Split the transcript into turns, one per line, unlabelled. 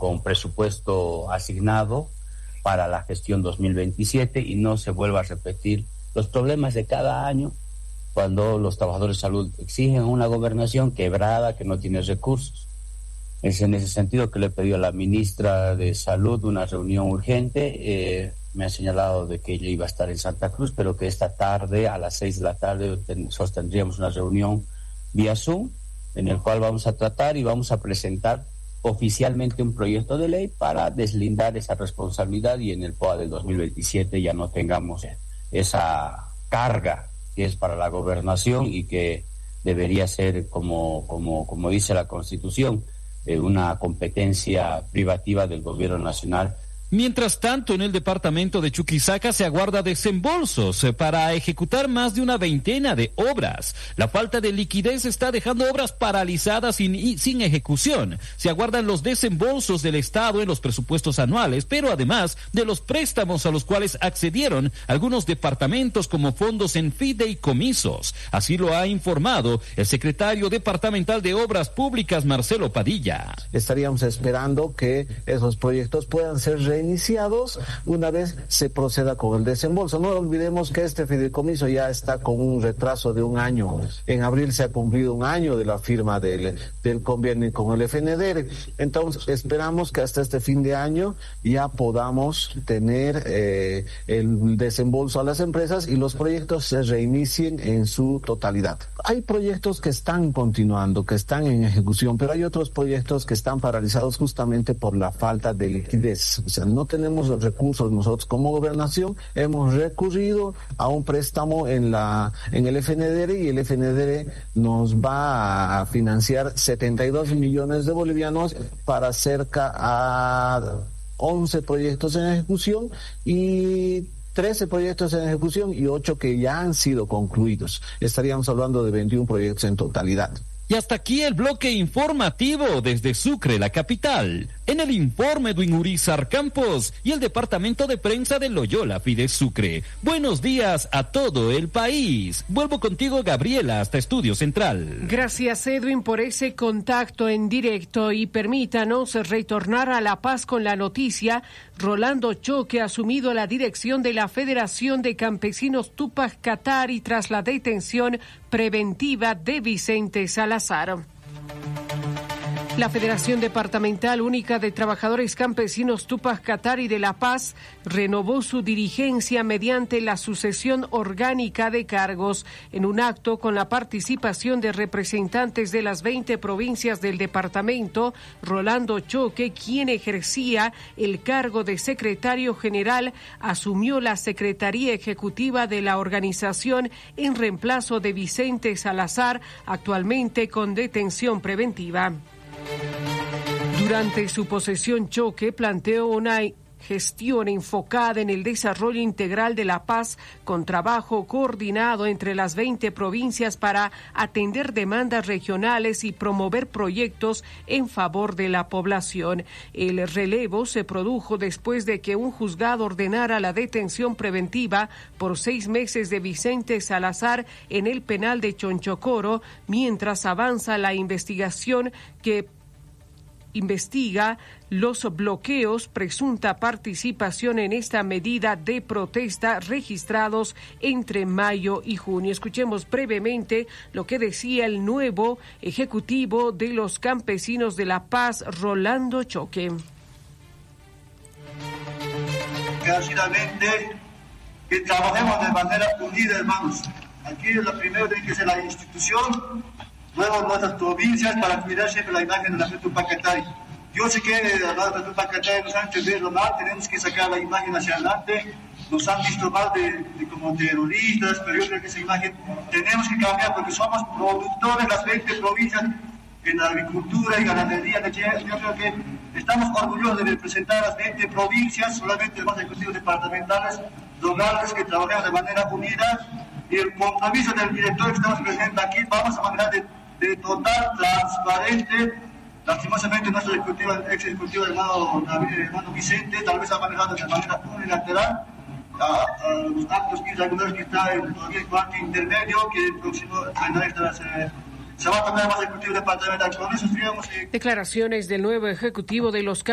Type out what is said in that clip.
con presupuesto asignado para la gestión 2027 y no se vuelva a repetir los problemas de cada año cuando los trabajadores de salud exigen una gobernación quebrada que no tiene recursos. Es en ese sentido que le he pedido a la ministra de Salud una reunión urgente. Me ha señalado de que ella iba a estar en Santa Cruz, pero que esta tarde a las 6 de la tarde sostendríamos una reunión vía Zoom en el cual vamos a tratar y vamos a presentar oficialmente un proyecto de ley para deslindar esa responsabilidad y en el POA del 2027 ya no tengamos esa carga que es para la gobernación y que debería ser, como dice la Constitución, una competencia privativa del gobierno nacional.
Mientras tanto, en el departamento de Chuquisaca se aguarda desembolsos para ejecutar más de una veintena de obras. La falta de liquidez está dejando obras paralizadas sin ejecución. Se aguardan los desembolsos del Estado en los presupuestos anuales, pero además de los préstamos a los cuales accedieron algunos departamentos como fondos en fideicomisos. Así lo ha informado el secretario departamental de Obras Públicas, Marcelo Padilla.
Estaríamos esperando que esos proyectos puedan ser iniciados una vez se proceda con el desembolso. No olvidemos que este fideicomiso ya está con un retraso de un año. En abril se ha cumplido un año de la firma del convenio con el FNDR. Entonces esperamos que hasta este fin de año ya podamos tener el desembolso a las empresas y los proyectos se reinicien en su totalidad. Hay proyectos que están continuando, que están en ejecución, pero hay otros proyectos que están paralizados justamente por la falta de liquidez. O sea, no tenemos los recursos nosotros como gobernación, hemos recurrido a un préstamo en el FNDR y el FNDR nos va a financiar 72 millones de bolivianos para cerca a 11 proyectos en ejecución y 13 proyectos en ejecución y 8 que ya han sido concluidos. Estaríamos hablando de 21 proyectos en totalidad.
Y hasta aquí el bloque informativo desde Sucre, la capital. En el informe, Edwin Urizar Campos y el departamento de prensa de Loyola Fides Sucre. Buenos días a todo el país. Vuelvo contigo, Gabriela, hasta Estudio Central.
Gracias, Edwin, por ese contacto en directo y permítanos retornar a La Paz con la noticia. Rolando Choque ha asumido la dirección de la Federación de Campesinos Tupac Katari tras la detención preventiva de Vicente Salazar. La Federación Departamental Única de Trabajadores Campesinos Tupac Katari de La Paz renovó su dirigencia mediante la sucesión orgánica de cargos en un acto con la participación de representantes de las 20 provincias del departamento. Rolando Choque, quien ejercía el cargo de secretario general, asumió la Secretaría Ejecutiva de la organización en reemplazo de Vicente Salazar, actualmente con detención preventiva. Durante su posesión, Choque planteó una gestión enfocada en el desarrollo integral de La Paz con trabajo coordinado entre las 20 provincias para atender demandas regionales y promover proyectos en favor de la población. El relevo se produjo después de que un juzgado ordenara la detención preventiva por 6 meses de Vicente Salazar en el penal de Chonchocoro, mientras avanza la investigación que investiga los bloqueos, presunta participación en esta medida de protesta registrados entre mayo y junio. Escuchemos brevemente lo que decía el nuevo ejecutivo de los campesinos de La Paz, Rolando Choque.
Desgraciadamente, que trabajemos de manera unida, hermanos. Aquí lo primero tiene que ser la institución, luego nuestras provincias, para cuidar siempre la imagen de la gente Tupac Katari. Yo sé que la Tupac Katari nos han hecho verlo mal, tenemos que sacar la imagen hacia adelante, nos han visto mal de como terroristas, pero yo creo que esa imagen tenemos que cambiar porque somos productores de las 20 provincias en la agricultura y ganadería. Yo creo que estamos orgullosos de representar a las 20 provincias, solamente los ejecutivos departamentales, lograrles que trabajemos de manera unida. Y el compromiso del director que estamos presentes aquí, vamos a manera de total, transparente. Lastimosamente nuestro ex ejecutivo hermano Vicente tal vez ha manejado de manera unilateral a los actos irregulares que está en el cuarto intermedio, que el próximo se va a tomar más ejecutivo departamental. Con eso
Declaraciones del nuevo ejecutivo de los